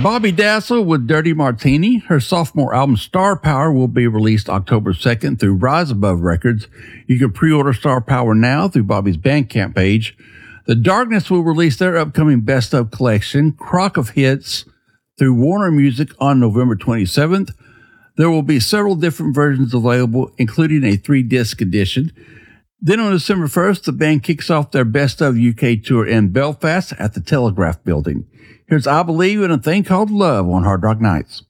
Bobby Dassel with Dirty Martini. Her sophomore album Star Power will be released October 2nd through Rise Above Records. You can pre-order Star Power now through Bobby's Bandcamp page. The Darkness will release their upcoming Best Of collection, Crock of Hits, through Warner Music on November 27th. There will be several different versions available, including a 3-disc edition. Then on December 1st, the band kicks off their Best Of UK tour in Belfast at the Telegraph Building. Here's I Believe in a Thing Called Love on Hard Rock Nights.